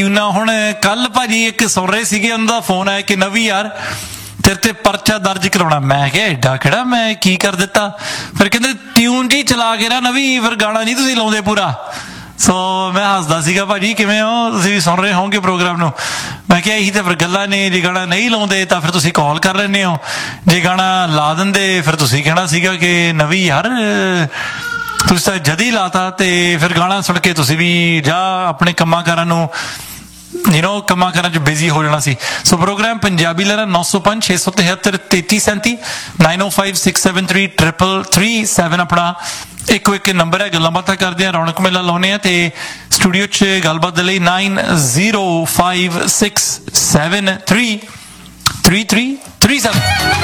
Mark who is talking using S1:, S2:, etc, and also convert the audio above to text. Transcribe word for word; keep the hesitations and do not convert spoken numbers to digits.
S1: ਨਾ ਹੁਣ ਕੱਲ ਭਾਜੀ ਇੱਕ ਸੁਣ ਰਹੇ ਸੀਗੇ, ਉਹਨਾਂ ਦਾ ਫੋਨ ਆਇਆ ਕਿ ਨਵੀਂ ਯਾਰ ਤੇਰੇ ਤੇ ਪਰਚਾ ਦਰਜ ਕਰਾਉਣਾ। ਮੈਂ ਕਿਹਾ ਏਡਾ ਕਿਹੜਾ, ਮੈਂ ਕੀ ਕਰ ਦਿੱਤਾ? ਫਿਰ ਕਹਿੰਦੇ ਟਿਊਨ ਜੀ ਚਲਾ ਕੇ ਨਾ ਨਵੀਂ, ਫਿਰ ਗਾਣਾ ਨਹੀਂ ਤੁਸੀਂ ਲਾਉਂਦੇ ਪੂਰਾ। ਸੋ ਮੈਂ ਹੱਸਦਾ ਸੀਗਾ, ਭਾਜੀ ਕਿਵੇਂ ਹੋ, ਤੁਸੀਂ ਵੀ ਸੁਣ ਰਹੇ ਹੋਵੋਗੇ ਪ੍ਰੋਗਰਾਮ ਨੂੰ। ਮੈਂ ਕਿਹਾ ਇਹੀ ਤਾਂ ਫਿਰ ਗੱਲਾਂ ਨੇ, ਜੇ ਗਾਣਾ ਨਹੀਂ ਲਾਉਂਦੇ ਤਾਂ ਫਿਰ ਤੁਸੀਂ ਕਾਲ ਕਰ ਲੈਂਦੇ ਹੋ, ਜੇ ਗਾਣਾ ਲਾ ਦਿੰਦੇ ਫਿਰ ਤੁਸੀਂ ਕਹਿਣਾ ਸੀਗਾ ਕਿ ਨਵੀਂ ਯਾਰ ਤੁਸੀਂ ਤਾਂ ਜਦ ਹੀ ਲਾਤਾ। ਤੇ ਫਿਰ ਗਾਣਾ ਸੁਣ ਕੇ ਤੁਸੀਂ ਵੀ ਜਾਂ ਆਪਣੇ ਕੰਮਾਂ ਕਾਰਾਂ ਨੂੰ ਯੂ ਨੋ ਕੰਮਾਂ ਕਾਰਾਂ 'ਚ ਬਿਜ਼ੀ ਹੋ ਜਾਣਾ ਸੀ। ਸੋ ਪ੍ਰੋਗਰਾਮ ਪੰਜਾਬੀ ਲਹਿਰਾ ਨੌ ਸੌ ਪੰਜ ਛੇ ਸੌ ਤਿਹੱਤਰ ਤੇਤੀ ਸੈਂਤੀ ਨਾਈਨ ਓ five six seven three triple three seven ਆਪਣਾ ਇੱਕੋ ਇੱਕ ਨੰਬਰ ਹੈ। ਗੱਲਾਂ ਬਾਤਾਂ ਕਰਦੇ ਹਾਂ, ਰੌਣਕ ਮੇਲਾ ਲਾਉਂਦੇ ਹਾਂ, ਤੇ ਸਟੂਡੀਓ 'ਚ ਗੱਲਬਾਤ ਦੇ ਲਈ nine zero five six seven three three three three seven